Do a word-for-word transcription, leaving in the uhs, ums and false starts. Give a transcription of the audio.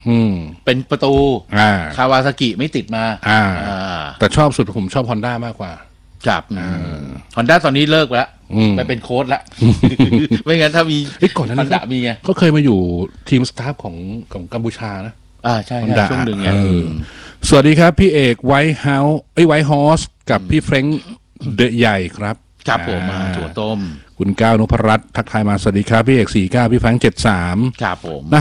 อืมเป็นประตูอ่าคาวาซากิไม่ติดมาอ่าอ่าแต่ชอบสุดผมชอบฮอนด้ามากกว่าครับฮอนด้าตอนนี้เลิกแล้วอืมไปเป็นโค้ชแล้ว ไม่งั้นถ้ามีเอ้ยก่อนหน้าฮอนี้นด้ามีไงเขาเคยมาอยู่ทีมสตาฟของของกัมพูชานะอ่าใช่ฮอนใช่ด้าช่วงหนึ่งไงเออสวัสดีครับพี่เอกไวท์เฮาส์ไอ้ไวท์ฮอสกับพี่เฟรงค์เดอะใหญ่ครับครับผมมาอ่ถั่วต้มคุณก้าวนพรัตน์ทักทายมาสวัสดีครับพี่เอกสี่เก้าพี่แฟรงค์เจ็ดสามครับผม